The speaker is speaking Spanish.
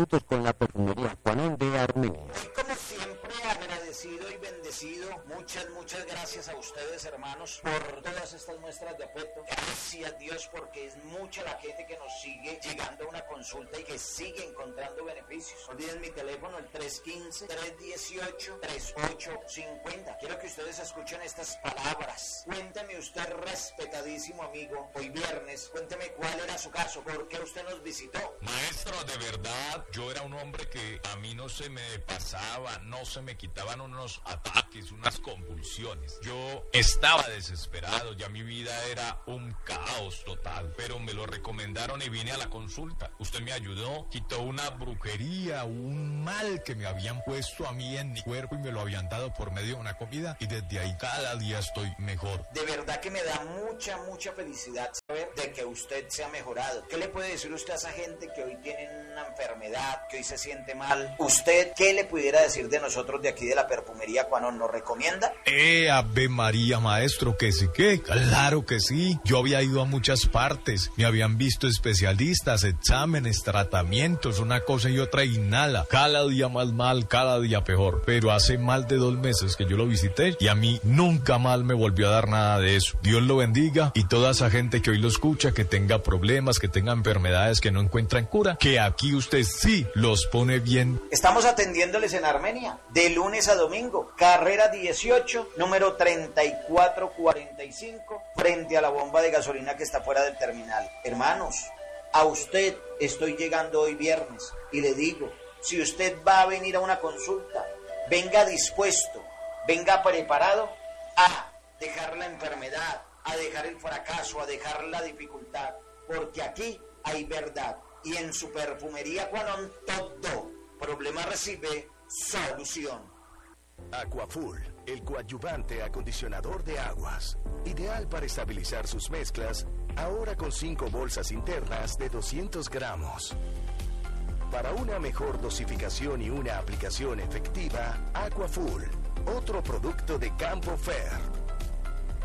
juntos con la perfumería Quanon de Armenia. Como siempre, agradecido y bendecido. Muchas gracias a ustedes, hermanos, por todas estas muestras de afecto. Gracias, Dios, porque es mucha la gente que nos sigue llegando a una consulta y que sigue encontrando beneficios. No olviden mi teléfono, el 315-318-3850. Quiero que ustedes escuchen estas palabras. Cuénteme usted, respetadísimo amigo, hoy viernes, cuénteme cuál era su caso, por qué usted nos visitó. Maestro, de verdad, yo era un hombre que a mí no se me pasaba, no se me quitaban unos ataques, unas convulsiones. Yo estaba desesperado, ya mi vida era un caos total, pero me lo recomendaron y vine a la consulta. Usted me ayudó, quitó una brujería, un mal que me habían puesto a mí en mi cuerpo y me lo habían dado por medio de una comida y desde ahí cada día estoy mejor. De verdad que me da mucha felicidad saber de que usted se ha mejorado. ¿Qué le puede decir usted a esa gente que hoy tiene una enfermedad, que hoy se siente mal? ¿Usted qué le pudiera decir de nosotros de aquí de la perfumería Quanon? ¿Nos recomienda? Ave María, maestro, que sí, que claro que sí. Yo había ido a muchas partes, me habían visto especialistas, exámenes, tratamientos, una cosa y otra y nada. Cada día más mal, cada día peor. Pero hace más de 2 meses que yo lo visité y a mí nunca mal me volvió a dar nada de eso. Dios lo bendiga y toda esa gente que hoy lo escucha, que tenga problemas, que tenga enfermedades que no encuentran cura, que aquí usted sí los pone bien. Estamos atendiéndoles en Armenia, de lunes a domingo, carrera 18, número 3445, frente a la bomba de gasolina que está fuera del terminal. Hermanos, a usted estoy llegando hoy viernes y le digo, si usted va a venir a una consulta, venga dispuesto, venga preparado a dejar la enfermedad, a dejar el fracaso, a dejar la dificultad, porque aquí hay verdad y en su perfumería Quanon todo problema recibe solución. Aquafull, el coadyuvante acondicionador de aguas, ideal para estabilizar sus mezclas, ahora con 5 bolsas internas de 200 gramos. Para una mejor dosificación y una aplicación efectiva, Aquafull, otro producto de Campo Fer.